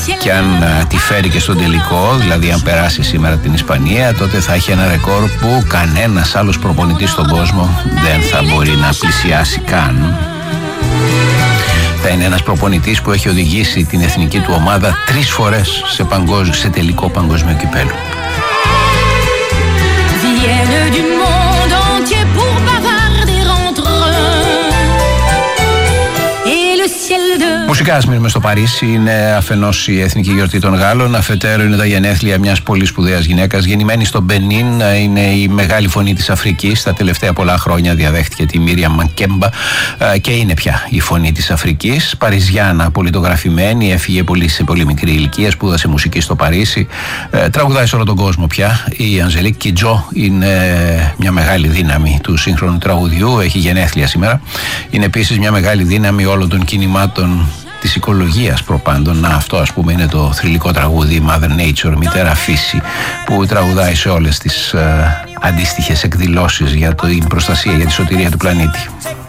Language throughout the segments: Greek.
Και αν τη φέρει και στον τελικό, δηλαδή αν περάσει σήμερα την Ισπανία, τότε θα έχει ένα ρεκόρ που κανένας άλλος προπονητής στον κόσμο δεν θα μπορεί να πλησιάσει καν. Θα είναι ένας προπονητής που έχει οδηγήσει την εθνική του ομάδα 3 φορές σε τελικό παγκόσμιο κυπέλλου. Μουσικά ας μείνουμε στο Παρίσι. Είναι αφενός η εθνική γιορτή των Γάλλων, αφετέρου είναι τα γενέθλια μιας πολύ σπουδαίας γυναίκας. Γεννημένη στο Μπενίν, είναι η μεγάλη φωνή της Αφρικής. Τα τελευταία πολλά χρόνια διαδέχτηκε τη Μίριαμ Μακέμπα και είναι πια η φωνή της Αφρικής. Παριζιάνα, πολιτογραφημένη, έφυγε σε πολύ μικρή ηλικία, σπούδασε μουσική στο Παρίσι. Τραγουδάει σε όλο τον κόσμο πια. Η Αντζελίκ Κιτζό είναι μια μεγάλη δύναμη του σύγχρονου τραγουδιού. Έχει γενέθλια σήμερα. Είναι επίσης μια μεγάλη δύναμη όλων των κινημάτων της οικολογίας προπάντων. Αυτό ας πούμε είναι το θρυλικό τραγούδι Mother Nature, μητέρα φύση, που τραγουδάει σε όλες τις αντίστοιχες εκδηλώσεις για την προστασία, για τη σωτηρία του πλανήτη.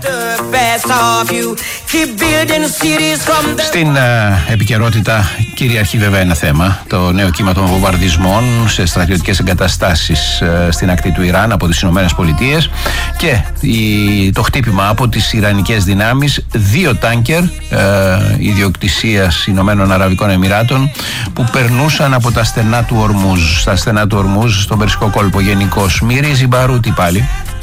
Στην επικαιρότητα κυριαρχεί βέβαια ένα θέμα, το νέο κύμα των βομβαρδισμών σε στρατιωτικές εγκαταστάσεις στην ακτή του Ιράν από τις Ηνωμένες Πολιτείες και το χτύπημα από τις Ιρανικές δυνάμεις 2 τάνκερ ιδιοκτησίας Ηνωμένων Αραβικών Εμιράτων που περνούσαν από τα στενά του Ορμούζ, στα στενά του Ορμούζ στον Περσικό κόλπο γενικώς. Μυρίζει μπαρούτι πάλι.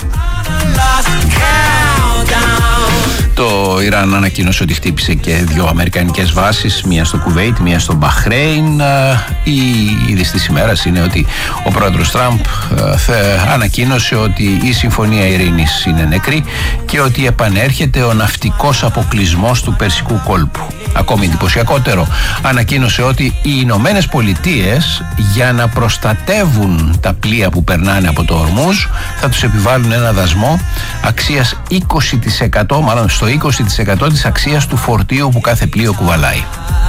Το Ιράν ανακοίνωσε ότι χτύπησε και 2 αμερικανικές βάσεις, μία στο Κουβέιτ, μία στο Μπαχρέιν. Η είδηση της ημέρας είναι ότι ο πρόεδρος Τραμπ ανακοίνωσε ότι η συμφωνία ειρήνης είναι νεκρή και ότι επανέρχεται ο ναυτικός αποκλεισμός του Περσικού κόλπου. Ακόμη εντυπωσιακότερο, ανακοίνωσε ότι οι Ηνωμένες Πολιτείες για να προστατεύουν τα πλοία που περνάνε από το Ορμούζ θα τους επιβάλλουν ένα δασμό αξίας 20%, μάλλον στο 20% της αξίας του φορτίου που κάθε πλοίο κουβαλάει.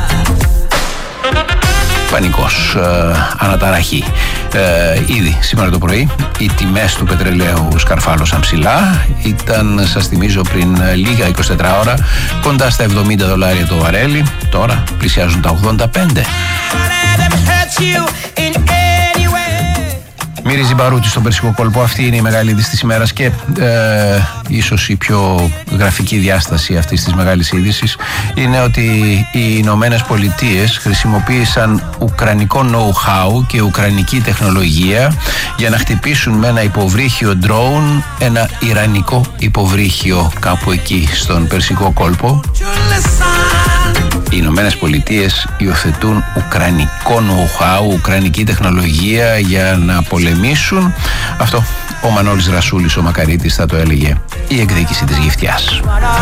Πανικός, αναταραχή. Ήδη σήμερα το πρωί οι τιμές του πετρελαίου σκαρφάλωσαν ψηλά. Ήταν, σας θυμίζω, πριν λίγα 24 ώρα κοντά στα $70 το βαρέλι. Τώρα πλησιάζουν τα 85. Μυρίζει μπαρούτι στον Περσικό κόλπο. Αυτή είναι η μεγάλη είδηση της ημέρας και ίσως η πιο γραφική διάσταση αυτής της μεγάλης είδησης είναι ότι οι Ηνωμένες Πολιτείες χρησιμοποίησαν ουκρανικό know-how και ουκρανική τεχνολογία για να χτυπήσουν με ένα υποβρύχιο drone ένα ιρανικό υποβρύχιο κάπου εκεί στον Περσικό κόλπο. Οι Ηνωμένες Πολιτείες υιοθετούν ουκρανικό know-how, ουκρανική τεχνολογία για να πολεμήσουν. Αυτό ο Μανώλης Ρασούλης, ο Μακαρίτης, θα το έλεγε η εκδίκηση της γυφτιάς.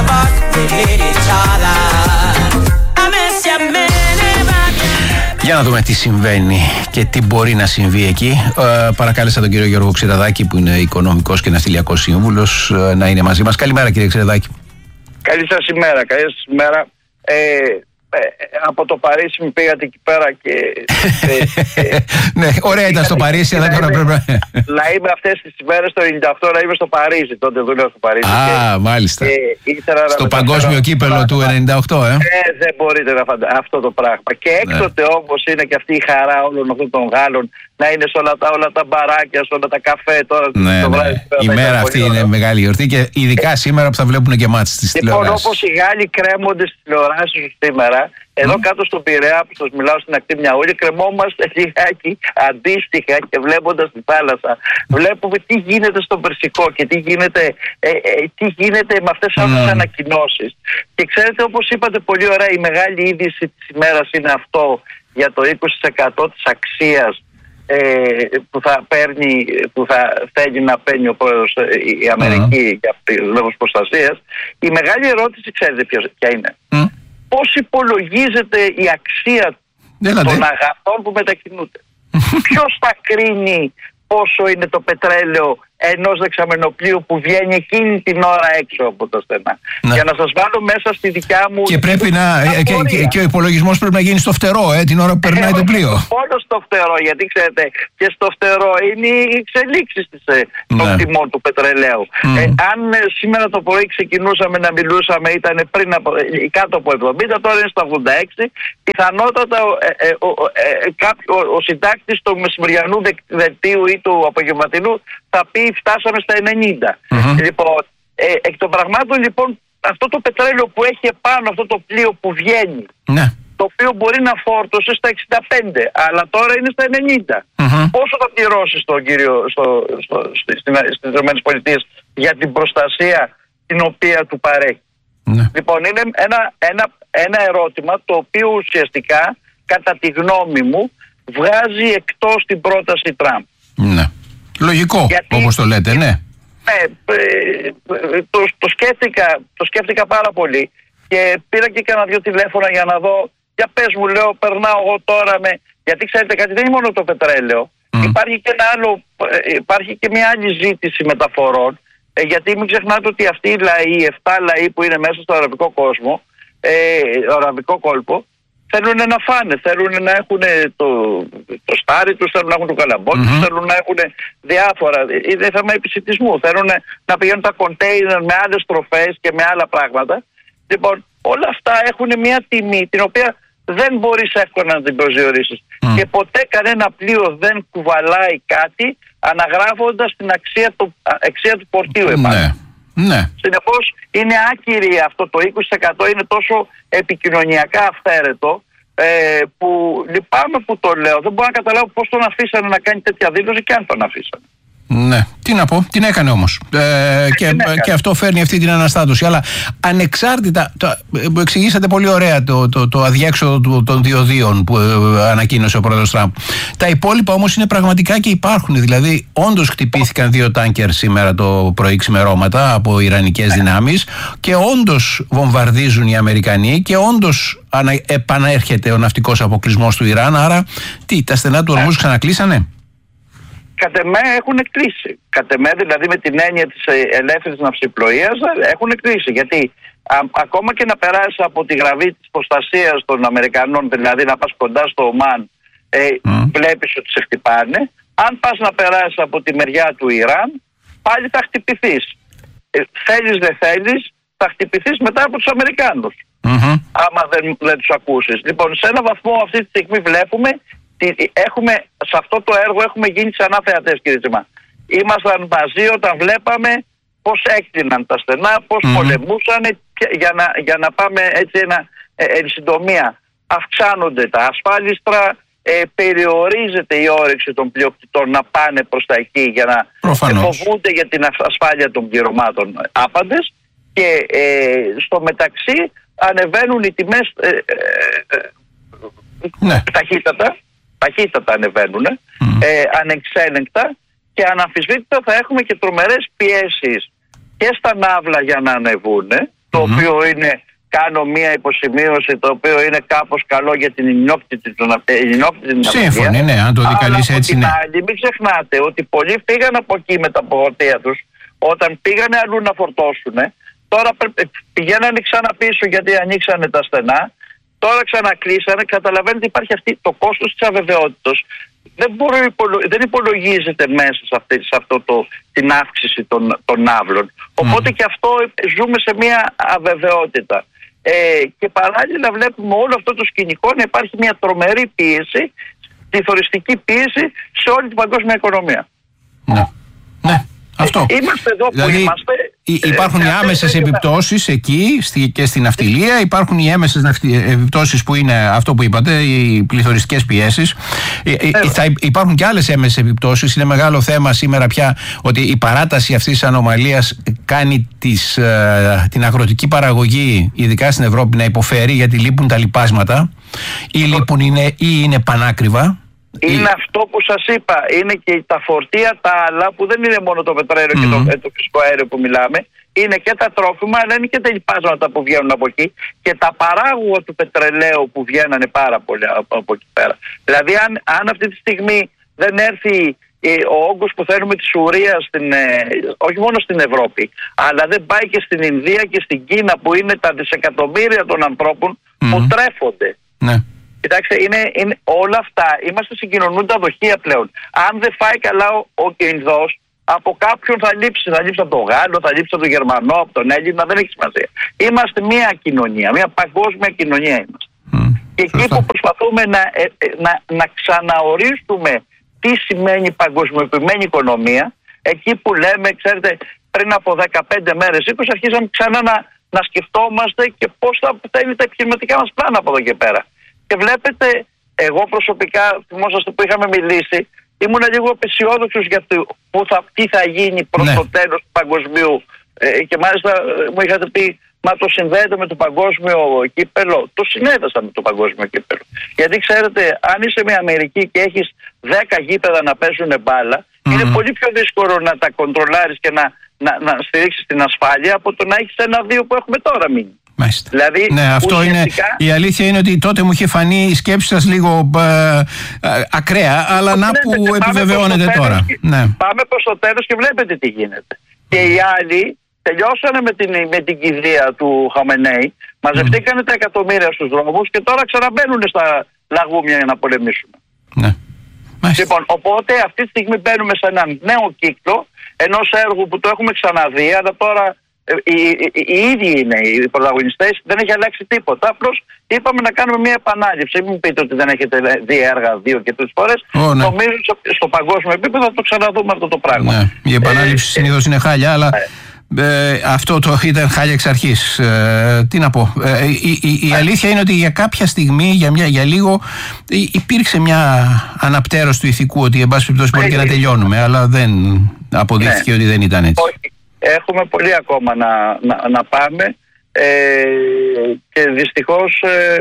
Για να δούμε τι συμβαίνει και τι μπορεί να συμβεί εκεί. Παρακάλεσα τον κύριο Γιώργο Ξηραδάκη, που είναι οικονομικός και ναυτιλιακός σύμβουλος, να είναι μαζί μας. Καλημέρα, κύριε Ξηραδάκη. Καλή σας ημέρα, καλή σας ημέρα. Από το Παρίσι μου πήγατε εκεί πέρα και... Ναι, ωραία ήταν στο Παρίσι, αλλά τώρα πρέπει να είμαι αυτές τις ημέρες το 98, να είμαι στο Παρίσι, τότε δούλευα στο Παρίσι. Μάλιστα. Στο παγκόσμιο κύπελλο του 98, δεν μπορείτε να φανταστείτε αυτό το πράγμα. Και έκτοτε όμως είναι και αυτή η χαρά όλων αυτών των Γάλλων να είναι σε όλα τα μπαράκια, σε όλα τα καφέ τώρα. Το βράδυ. Η μέρα αυτή είναι μεγάλη γιορτή και ειδικά σήμερα που θα βλέπουν και μάτς στις τηλεοράσεις. Λοιπόν, όπως οι Γάλλοι κρέμονται στις τηλεοράσεις σήμερα, εδώ κάτω στον Πειραιά που σας μιλάω στην ακτή Μιαούλη, κρεμόμαστε λιγάκι αντίστοιχα και βλέποντας τη θάλασσα. Βλέπουμε τι γίνεται στο Περσικό και τι γίνεται με αυτές τις ανακοινώσεις. Και ξέρετε, όπως είπατε πολύ ωραία, η μεγάλη είδηση της ημέρας είναι αυτό για το 20% της αξίας που θα θέλει να παίρνει ο πρόεδρος η Αμερική για τους λόγους προστασίας. Η μεγάλη ερώτηση, ξέρετε ποια είναι? Πώς υπολογίζεται η αξία των αγαθών που μετακινούνται? Ποιος θα κρίνει πόσο είναι το πετρέλαιο ενός δεξαμενοπλοίου που βγαίνει εκείνη την ώρα έξω από τα στενά. Για να σας βάλω μέσα στη δικιά μου... Και πρέπει και ο υπολογισμός πρέπει να γίνει στο φτερό, την ώρα που περνάει το πλοίο. Μόνο στο φτερό, γιατί ξέρετε, και στο φτερό είναι οι εξελίξεις των τιμών του πετρελαίου. Αν σήμερα το πρωί ξεκινούσαμε να μιλούσαμε, ήταν πριν κάτω από 70, τώρα είναι στα 86, πιθανότατα ο συντάκτης του μεσημεριανού δελτίου ή του απογευματινού θα πει φτάσαμε στα 90. Λοιπόν, εκ των πραγμάτων, λοιπόν, αυτό το πετρέλαιο που έχει επάνω, αυτό το πλοίο που βγαίνει, το οποίο μπορεί να φόρτωσε στα 65, αλλά τώρα είναι στα 90. Πόσο θα πληρώσει στον κύριο στις ΗΠΑ για την προστασία την οποία του παρέχει? Λοιπόν, είναι ένα ερώτημα το οποίο ουσιαστικά, κατά τη γνώμη μου, βγάζει εκτός την πρόταση Τραμπ. Λογικό, όπως το λέτε, ναι. Το σκέφτηκα πάρα πολύ και πήρα και κανένα 2 τηλέφωνα για να δω. Για πες μου, λέω, περνάω εγώ τώρα γιατί ξέρετε κάτι, δεν είναι μόνο το πετρέλαιο. Υπάρχει και μια άλλη ζήτηση μεταφορών, γιατί μην ξεχνάτε ότι αυτοί οι λαοί, οι 7 λαοί που είναι μέσα στο αραβικό κόσμο, αραβικό κόλπο, θέλουν να φάνε, θέλουν να έχουν το στάρι τους, θέλουν να έχουν το καλαμπόκι τους, θέλουν να έχουν διάφορα. Είναι θέμα επισιτισμού. Θέλουν να πηγαίνουν τα κοντέινερ με άλλες τροφές και με άλλα πράγματα. Λοιπόν, όλα αυτά έχουν μια τιμή την οποία δεν μπορείς εύκολα να την προσδιορίσεις. Και ποτέ κανένα πλοίο δεν κουβαλάει κάτι αναγράφοντας την αξία του πορτίου επάνω. Συνεπώς είναι άκυρη αυτό το 20%, είναι τόσο επικοινωνιακά αυθαίρετο, που λυπάμαι που το λέω. Δεν μπορώ να καταλάβω πώς τον αφήσανε να κάνει τέτοια δήλωση, και αν τον αφήσανε. Ναι, τι να πω, την έκανε όμως. Και αυτό φέρνει αυτή την αναστάτωση. Αλλά ανεξάρτητα, που εξηγήσατε πολύ ωραία το αδιέξοδο των διοδίων που ανακοίνωσε ο πρόεδρος Τραμπ. Τα υπόλοιπα όμως είναι πραγματικά και υπάρχουν. Δηλαδή, όντως χτυπήθηκαν 2 τάνκερ σήμερα το πρωί ξημερώματα από ιρανικές δυνάμεις, και όντως βομβαρδίζουν οι Αμερικανοί, και όντως επανέρχεται ο ναυτικός αποκλεισμός του Ιράν. Άρα, τα στενά του Ορμούζ ξανακλείσανε? Κατ' εμέ έχουν κλείσει. Κατ' εμέ, δηλαδή, με την έννοια της ελεύθερης ναυσιπλοείας, έχουν κλείσει. Γιατί ακόμα και να περάσει από τη γραβή της προστασίας των Αμερικανών, δηλαδή να πας κοντά στο Ομάν, βλέπεις ότι σε χτυπάνε. Αν πας να περάσεις από τη μεριά του Ιράν, πάλι θα χτυπηθείς. Θέλεις δεν θέλεις, θα χτυπηθείς μετά από τους Αμερικάνους. Άμα δεν τους ακούσεις. Λοιπόν, σε έναν βαθμό αυτή τη στιγμή βλέπουμε, σε αυτό το έργο έχουμε γίνει ξανά θεατές, κύριε Τσιμά. Ήμασταν μαζί όταν βλέπαμε πώς έκτηναν τα στενά, πώς πολεμούσαν, για να πάμε έτσι εν συντομία. Αυξάνονται τα ασφάλιστρα, περιορίζεται η όρεξη των πλειοκτητών να πάνε προς τα εκεί για να φοβούνται για την ασφάλεια των πληρωμάτων άπαντες, και στο μεταξύ ανεβαίνουν οι τιμές ταχύτατα ανεβαίνουν, ανεξέλεγκτα, και αναμφισβήτητα θα έχουμε και τρομερές πιέσεις και στα ναύλα για να ανεβούν, το οποίο είναι, κάνω μία υποσημείωση, το οποίο είναι κάπως καλό για την ενινόκτητη ναυπηγία. Σύμφωνοι, ναι, αν το δει κανείς έτσι, ναι. Αλλά μην ξεχνάτε ότι πολλοί φύγαν από εκεί με τα φορτία τους, όταν πήγανε αλλού να φορτώσουν, τώρα πηγαίνανε ξανά πίσω γιατί ανοίξανε τα στενά. Τώρα ξανακλείσανε. Καταλαβαίνετε, υπάρχει το κόστος της αβεβαιότητας. Δεν υπολογίζεται μέσα σε την αύξηση των ναύλων. Οπότε και αυτό, ζούμε σε μια αβεβαιότητα. Και παράλληλα βλέπουμε όλο αυτό το σκηνικό να υπάρχει μια τρομερή πίεση, πληθωριστική πίεση σε όλη την παγκόσμια οικονομία. Ναι. Αυτό. Είμαστε εδώ που είμαστε. Υπάρχουν οι άμεσες επιπτώσεις εκεί και στην ναυτιλία, υπάρχουν οι έμεσες επιπτώσεις που είναι αυτό που είπατε, οι πληθωριστικές πιέσεις. Υπάρχουν και άλλες έμεσες επιπτώσεις. Είναι μεγάλο θέμα σήμερα πια ότι η παράταση αυτής της ανομαλίας κάνει την αγροτική παραγωγή, ειδικά στην Ευρώπη, να υποφέρει, γιατί λείπουν τα λιπάσματα ή είναι πανάκριβα. Είναι αυτό που σας είπα, είναι και τα φορτία τα άλλα, που δεν είναι μόνο το πετρέλαιο και το φυσικό αέριο που μιλάμε, είναι και τα τρόφιμα, αλλά είναι και τα λιπάσματα που βγαίνουν από εκεί, και τα παράγωγα του πετρελαίου που βγαίνανε πάρα πολύ από εκεί πέρα. Δηλαδή, αν αυτή τη στιγμή δεν έρθει ο όγκος που φέρνουμε της ουρείας όχι μόνο στην Ευρώπη, αλλά δεν πάει και στην Ινδία και στην Κίνα, που είναι τα δισεκατομμύρια των ανθρώπων που τρέφονται. Ναι. Κοιτάξτε, είναι όλα αυτά, είμαστε συγκοινωνούντα δοχεία πλέον. Αν δεν φάει καλά ο Ινδός, από κάποιον θα λείψει. Θα λείψει από τον Γάλλο, θα λείψει από τον Γερμανό, από τον Έλληνα, δεν έχει σημασία. Είμαστε μια κοινωνία, μια παγκόσμια κοινωνία είμαστε. Και εκεί που προσπαθούμε να ξαναορίσουμε τι σημαίνει παγκοσμιοποιημένη οικονομία, εκεί που λέμε, ξέρετε, πριν από 15 μέρες, 20, αρχίσαμε ξανά να σκεφτόμαστε και πώς θα είναι τα επιχειρηματικά μας πλάνα από εδώ και πέρα. Και βλέπετε, εγώ προσωπικά, θυμόσαστε που είχαμε μιλήσει, ήμουν λίγο απεσιόδοξος για το τι θα γίνει προς το τέλος του παγκοσμίου. Και μάλιστα μου είχατε πει, μα το συνδέεται με το παγκόσμιο κύπελο. Το συνέδεσα με το παγκόσμιο κύπελο. Γιατί ξέρετε, αν είσαι μια Αμερική και έχεις 10 γήπεδα να παίζουν μπάλα, είναι πολύ πιο δύσκολο να τα κοντρολάρεις και να στηρίξεις την ασφάλεια από το να έχεις 1-2 που έχουμε τώρα μείνει. Δηλαδή, ναι, αυτό ουσιαστικά... η αλήθεια είναι ότι τότε μου είχε φανεί η σκέψη σας λίγο ακραία, αλλά να που επιβεβαιώνεται τώρα. Πάμε προς το τέλος και βλέπετε τι γίνεται. Και οι άλλοι τελειώσανε με την κηδεία του Χαμενέη, μαζευτήκανε τα εκατομμύρια στους δρόμους και τώρα ξαναμπαίνουν στα λαγούμια για να πολεμήσουν. Ναι. Λοιπόν, οπότε αυτή τη στιγμή μπαίνουμε σε έναν νέο κύκλο ενός έργου που το έχουμε ξαναδεί, αλλά τώρα οι ίδιοι είναι οι πρωταγωνιστές, δεν έχει αλλάξει τίποτα. Απλώς είπαμε να κάνουμε μια επανάληψη. Μην πείτε ότι δεν έχετε δει έργα 2 και 3 φορές. Νομίζω στο παγκόσμιο επίπεδο θα το ξαναδούμε αυτό το πράγμα. Ναι. Η επανάληψη συνήθως είναι χάλια, αλλά αυτό το ήταν χάλια εξ αρχής. Τι να πω. Η αλήθεια είναι ότι για κάποια στιγμή, για λίγο, υπήρξε μια αναπτέρωση του ηθικού, ότι εν πάση περιπτώσει μπορεί και να τελειώνουμε, αλλά δεν αποδείχθηκε ότι δεν ήταν έτσι. Όχι. Έχουμε πολύ ακόμα να πάμε και δυστυχώς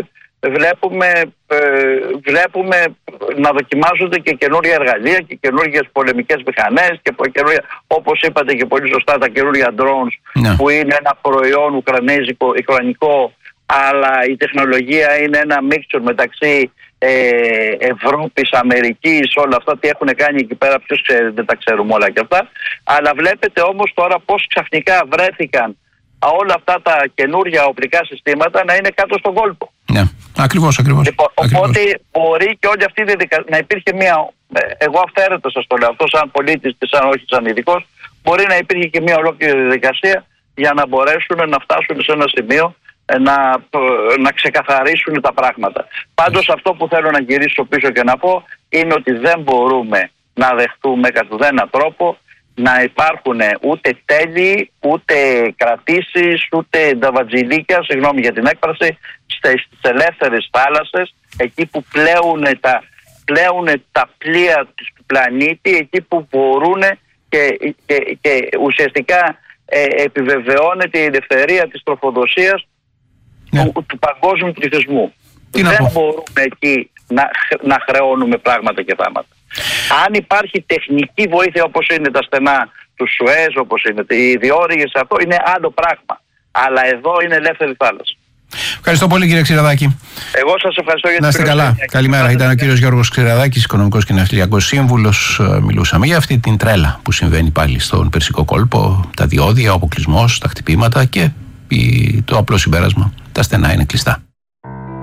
βλέπουμε να δοκιμάζονται και καινούργια εργαλεία και καινούργιες πολεμικές μηχανές και όπως είπατε και πολύ σωστά, τα καινούργια drones που είναι ένα προϊόν ουκρανικό, αλλά η τεχνολογία είναι ένα mixture μεταξύ Ευρώπης, Αμερικής, όλα αυτά τι έχουν κάνει εκεί πέρα, ποιος ξέρει, δεν τα ξέρουμε όλα και αυτά. Αλλά βλέπετε όμως τώρα πως ξαφνικά βρέθηκαν όλα αυτά τα καινούργια οπλικά συστήματα να είναι κάτω στον κόλπο. Ναι, ακριβώς. Λοιπόν, οπότε μπορεί και όλη αυτή η διαδικασία να υπήρχε μια, εγώ αυθαίρετα σας το λέω αυτό σαν πολίτης και σαν όχι σαν ειδικός, μπορεί να υπήρχε και μια ολόκληρη διαδικασία για να μπορέσουν να φτάσουν σε ένα σημείο να ξεκαθαρίσουν τα πράγματα. Πάντως αυτό που θέλω να γυρίσω πίσω και να πω είναι ότι δεν μπορούμε να δεχτούμε κατά ουδένα τρόπο να υπάρχουν ούτε τέλη, ούτε κρατήσεις, ούτε νταβατζιλίκια, συγγνώμη για την έκφραση, στις ελεύθερες θάλασσες, εκεί που πλέουν τα πλοία του πλανήτη, εκεί που μπορούν και ουσιαστικά επιβεβαιώνεται η ελευθερία της τροφοδοσίας του παγκόσμιου πληθυσμού. Δεν μπορούμε εκεί να χρεώνουμε πράγματα και θάματα. Αν υπάρχει τεχνική βοήθεια όπως είναι τα στενά του Σουέζ, όπως είναι οι διόρυγες, αυτό είναι άλλο πράγμα. Αλλά εδώ είναι ελεύθερη θάλασσα. Ευχαριστώ πολύ, κύριε Ξηραδάκη. Εγώ σας ευχαριστώ για την Να είστε καλά. Καλημέρα. Ήταν ο κύριος Γιώργος Ξηραδάκης, οικονομικός και ναυτιλιακός σύμβουλος. Μιλούσαμε για αυτή την τρέλα που συμβαίνει πάλι στον Περσικό κόλπο. Τα διόδια, ο αποκλεισμός, τα χτυπήματα και το απλό συμπέρασμα. Τα στενά είναι κλειστά.